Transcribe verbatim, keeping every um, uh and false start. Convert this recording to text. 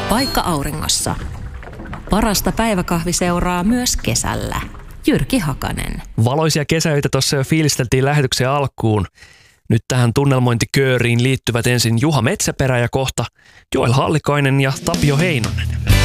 Paikka auringossa. Parasta päiväkahviseuraa myös kesällä. Jyrki Hakanen. Valoisia kesäöitä tuossa jo fiilisteltiin lähetyksen alkuun. Nyt tähän tunnelmointikööriin liittyvät ensin Juha Metsäperä ja kohta Joel Hallikainen ja Tapio Heinonen.